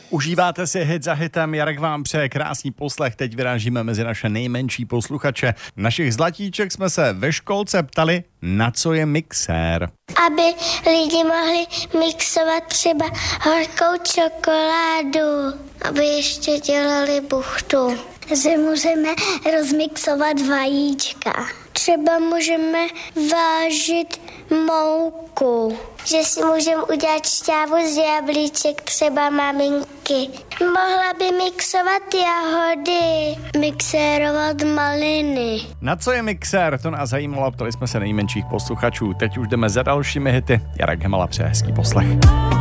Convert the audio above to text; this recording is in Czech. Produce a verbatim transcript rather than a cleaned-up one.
Užíváte si hit za hitem, Jarek vám přeje krásný poslech, teď vyrážíme mezi naše nejmenší posluchače. Našich zlatíček jsme se ve školce ptali, na co je mixér. Aby lidi mohli mixovat třeba horkou čokoládu, aby ještě dělali buchtu. Že můžeme rozmixovat vajíčka. Třeba můžeme vážit mouku. Že si můžeme udělat šťávu z jablíček, třeba maminky. Mohla by mixovat jahody, mixérovat maliny. Na co je mixér? To nás zajímalo, ptali jsme se nejmenších posluchačů. Teď už jdeme za dalšími hity. Jarek Hemala přeje hezký poslech.